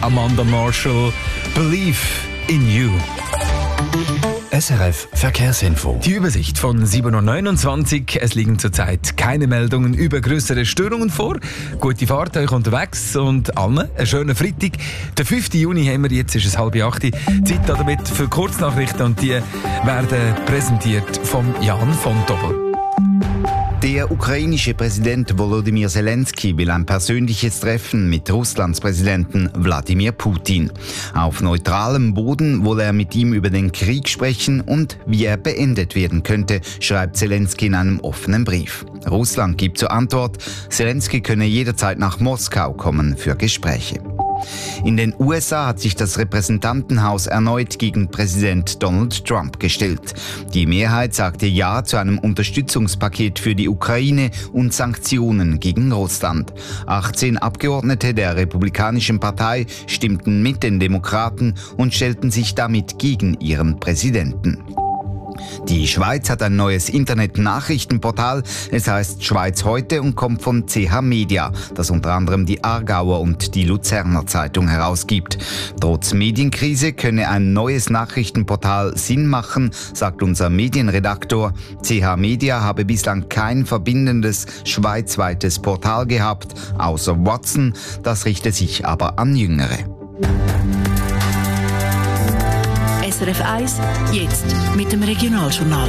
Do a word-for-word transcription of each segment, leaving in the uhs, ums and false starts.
Amanda Marshall, Believe in You. S R F Verkehrsinfo. Die Übersicht von sieben Uhr neunundzwanzig. Es liegen zurzeit keine Meldungen über größere Störungen vor. Gute Fahrt euch unterwegs und allen einen schönen Freitag. Der fünften Juni haben wir, jetzt ist es halb acht. Zeit damit für Kurznachrichten und die werden präsentiert von Jan von Doppel. Der ukrainische Präsident Volodymyr Zelensky will ein persönliches Treffen mit Russlands Präsidenten Wladimir Putin. Auf neutralem Boden wolle er mit ihm über den Krieg sprechen und wie er beendet werden könnte, schreibt Zelensky in einem offenen Brief. Russland gibt zur Antwort, Zelensky könne jederzeit nach Moskau kommen für Gespräche. In den U S A hat sich das Repräsentantenhaus erneut gegen Präsident Donald Trump gestellt. Die Mehrheit sagte Ja zu einem Unterstützungspaket für die Ukraine und Sanktionen gegen Russland. achtzehn Abgeordnete der Republikanischen Partei stimmten mit den Demokraten und stellten sich damit gegen ihren Präsidenten. Die Schweiz hat ein neues Internet-Nachrichtenportal. Es heißt Schweiz heute und kommt von C H Media, das unter anderem die Aargauer und die Luzerner Zeitung herausgibt. Trotz Medienkrise könne ein neues Nachrichtenportal Sinn machen, sagt unser Medienredaktor. C H Media habe bislang kein verbindendes schweizweites Portal gehabt, außer Watson. Das richte sich aber an Jüngere. S R F eins, jetzt mit dem Regionaljournal.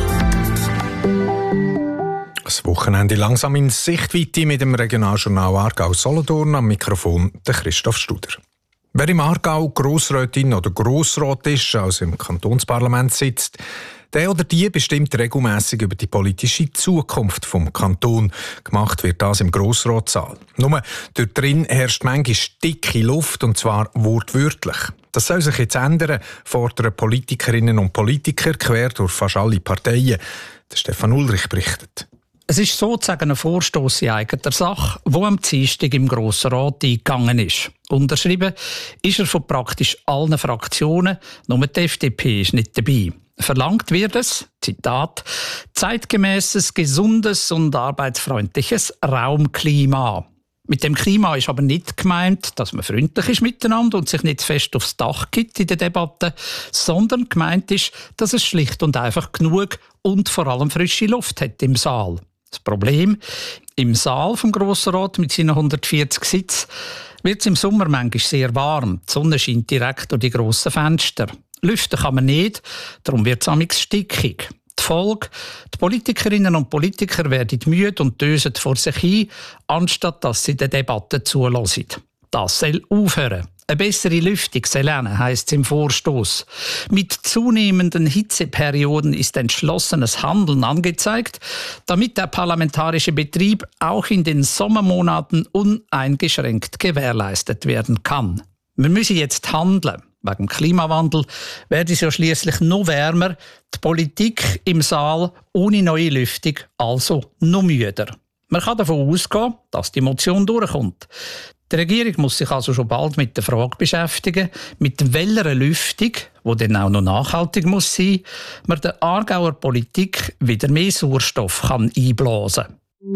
Das Wochenende langsam in Sichtweite mit dem Regionaljournal Aargau-Solothurn, am Mikrofon der Christoph Studer. Wer im Aargau Grossrätin oder Grossrat ist, also im Kantonsparlament sitzt, der oder die bestimmt regelmässig über die politische Zukunft vom Kanton. Gemacht wird das im Grossratssaal. Nur dort drin herrscht manchmal dicke Luft, und zwar wortwörtlich. Das soll sich jetzt ändern, fordern Politikerinnen und Politiker quer durch fast alle Parteien. Der Stefan Ulrich berichtet. Es ist sozusagen ein Vorstoss in eigener Sache, der am Dienstag im Grossen Rat eingegangen ist. Unterschrieben ist er von praktisch allen Fraktionen, nur die F D P ist nicht dabei. Verlangt wird es, Zitat, zeitgemäßes, gesundes und arbeitsfreundliches Raumklima. Mit dem Klima ist aber nicht gemeint, dass man freundlich ist miteinander und sich nicht zu fest aufs Dach gibt in der Debatte, sondern gemeint ist, dass es schlicht und einfach genug und vor allem frische Luft hat im Saal. Das Problem, im Saal vom Grossen Rat mit seinen hundertvierzig Sitzen wird es im Sommer manchmal sehr warm. Die Sonne scheint direkt durch die grossen Fenster. Lüften kann man nicht, darum wird es amigs stickig. Die Folge, die Politikerinnen und Politiker werden müde und dösen vor sich hin, anstatt dass sie der Debatte zulassen. Das soll aufhören. Eine bessere Lüftung soll lernen, heisst es im Vorstoss. Mit zunehmenden Hitzeperioden ist entschlossenes Handeln angezeigt, damit der parlamentarische Betrieb auch in den Sommermonaten uneingeschränkt gewährleistet werden kann. Wir müssen jetzt handeln. Wegen dem Klimawandel wird es ja schliesslich noch wärmer, die Politik im Saal ohne neue Lüftung also noch müder. Man kann davon ausgehen, dass die Motion durchkommt. Die Regierung muss sich also schon bald mit der Frage beschäftigen, mit welcher Lüftung, die dann auch noch nachhaltig muss sein, man der Aargauer Politik wieder mehr Sauerstoff kann einblasen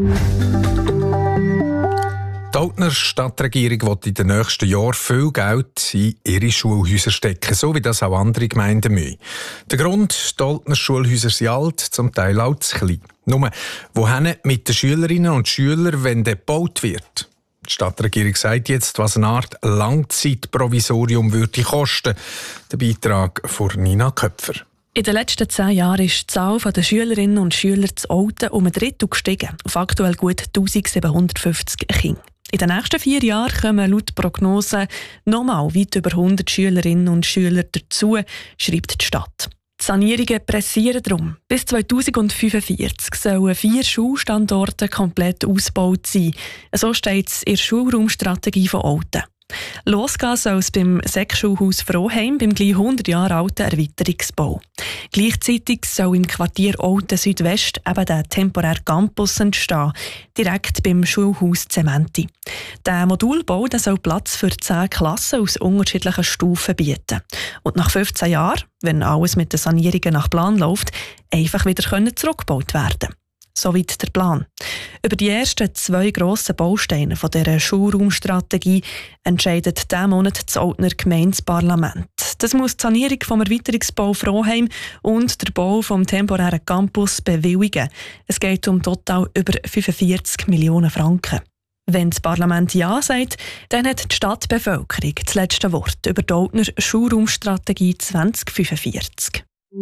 kann. Die Oltner Stadtregierung will in den nächsten Jahren viel Geld in ihre Schulhäuser stecken, so wie das auch andere Gemeinden müssen. Der Grund, die Oltner Schulhäuser sind alt, zum Teil auch zu klein. Nur, wohin mit den Schülerinnen und Schülern, wenn der gebaut wird? Die Stadtregierung sagt jetzt, was eine Art Langzeitprovisorium würde kosten. Der Beitrag von Nina Köpfer. In den letzten zehn Jahren ist die Zahl der Schülerinnen und Schüler zu Olten um ein Drittel gestiegen, auf aktuell gut eintausendsiebenhundertfünfzig Kinder. In den nächsten vier Jahren kommen laut Prognosen nochmal weit über hundert Schülerinnen und Schüler dazu, schreibt die Stadt. Die Sanierungen pressieren darum. Bis zweitausendfünfundvierzig sollen vier Schulstandorte komplett ausgebaut sein. So steht es in der Schulraumstrategie von Olten. Losgehen soll es beim Sek-Schulhaus Froheim, beim gleich hundert Jahre alten Erweiterungsbau. Gleichzeitig soll im Quartier Olten Südwest eben der temporäre Campus entstehen, direkt beim Schulhaus Zementi. Der Modulbau der soll Platz für zehn Klassen aus unterschiedlichen Stufen bieten. Und nach fünfzehn Jahren, wenn alles mit den Sanierungen nach Plan läuft, einfach wieder zurückgebaut werden. Soweit der Plan. Über die ersten zwei grossen Bausteine von dieser Schulraumstrategie entscheidet diesen Monat das Oltner Gemeindeparlament. Das muss die Sanierung vom Erweiterungsbau Froheim und der Bau vom temporären Campus bewilligen. Es geht um total über fünfundvierzig Millionen Franken. Wenn das Parlament Ja sagt, dann hat die Stadtbevölkerung das letzte Wort über die Oltner Schulraumstrategie zwanzig fünfundvierzig.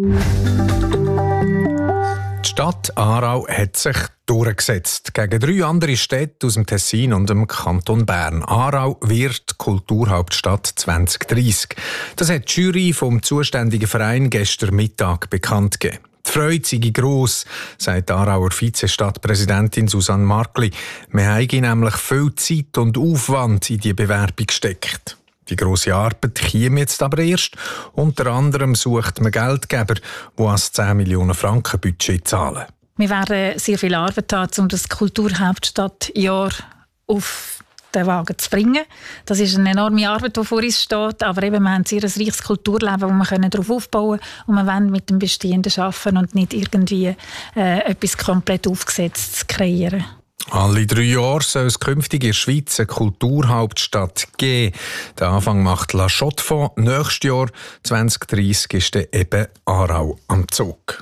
Die Stadt Aarau hat sich durchgesetzt. Gegen drei andere Städte aus dem Tessin und dem Kanton Bern. Aarau wird Kulturhauptstadt zwanzig dreissig. Das hat die Jury vom zuständigen Verein gestern Mittag bekannt gegeben. Die Freude sei gross, sagt die Aarauer Vizestadtpräsidentin Susanne Markli. Wir haben nämlich viel Zeit und Aufwand in die Bewerbung gesteckt. Die grosse Arbeit käme jetzt aber erst. Unter anderem sucht man Geldgeber, die ein zehn Millionen Franken Budget zahlen. Wir werden sehr viel Arbeit haben, um das Kulturhauptstadtjahr auf den Wagen zu bringen. Das ist eine enorme Arbeit, die vor uns steht. Aber eben, wir haben ein sehr reiches Kulturleben, wo wir darauf aufbauen können. Und wir wollen mit dem Bestehenden arbeiten und nicht irgendwie äh, etwas komplett Aufgesetztes kreieren. Alle drei Jahre soll es künftig in der Schweiz eine Kulturhauptstadt geben. Den Anfang macht La Chaux-de-Fonds. Nächstes Jahr, zwanzig dreissig, ist dann eben Aarau am Zug.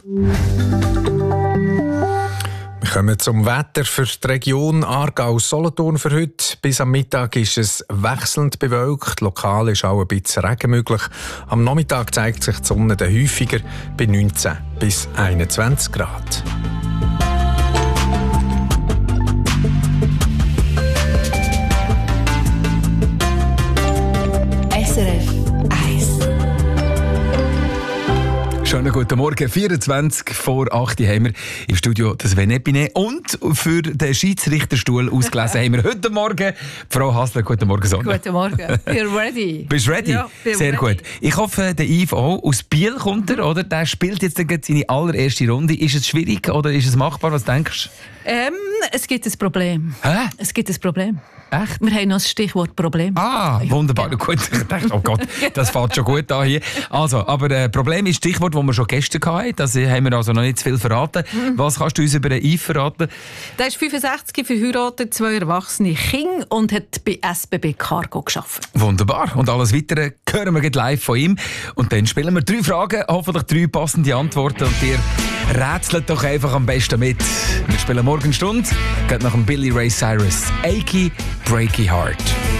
Wir kommen zum Wetter für die Region Aargau-Solothurn für heute. Bis am Mittag ist es wechselnd bewölkt. Lokal ist auch ein bisschen Regen möglich. Am Nachmittag zeigt sich die Sonne dann häufiger bei neunzehn bis einundzwanzig Grad. S R F eins. Schönen guten Morgen. vierundzwanzig vor acht haben wir im Studio das Venepine. Und für den Schiedsrichterstuhl ausgelesen haben wir heute Morgen Frau Hasler. Guten Morgen, Sonne. Guten Morgen. We're ready. Bist du ready? Ja, sehr ready. gut. Ich hoffe, der Yves auch. Aus Biel kommt er, oder? Der spielt jetzt seine allererste Runde. Ist es schwierig oder ist es machbar? Was denkst du? Ähm, es gibt ein Problem. Hä? Es gibt ein Problem. Echt? Wir haben noch das Stichwort Problem. Ah, wunderbar. Ja. Gut, ich dachte, oh Gott, das fällt schon gut an hier. Also, aber das äh, Problem ist das Stichwort, das wir schon gestern hatten. Das haben wir also noch nicht zu viel verraten. Mhm. Was kannst du uns über den Yves verraten? Der ist fünfundsechzig, verheiratet, zwei erwachsene Kinder und hat bei S B B Cargo gearbeitet. Wunderbar. Und alles Weitere hören wir gleich live von ihm. Und dann spielen wir drei Fragen, hoffentlich drei passende Antworten. Und ihr rätselt doch einfach am besten mit. Wir spielen morgen Stunde, geht nach dem Billy Ray Cyrus. Achy Breaky Heart.